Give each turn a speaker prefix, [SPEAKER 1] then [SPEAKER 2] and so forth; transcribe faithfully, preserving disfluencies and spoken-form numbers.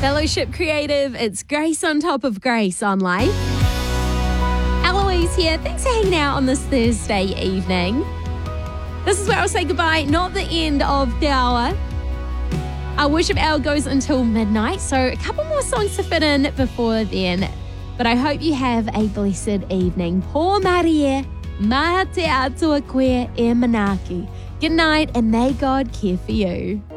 [SPEAKER 1] Fellowship Creative, it's grace on top of grace on life. Eloise here. Thanks for hanging out on this Thursday evening. This is where I'll say goodbye, not the end of the hour. Our worship hour goes until midnight, so a couple more songs to fit in before then. But I hope you have a blessed evening. Po Marie, ma te atua koe e manaki. Good night, and may God care for you.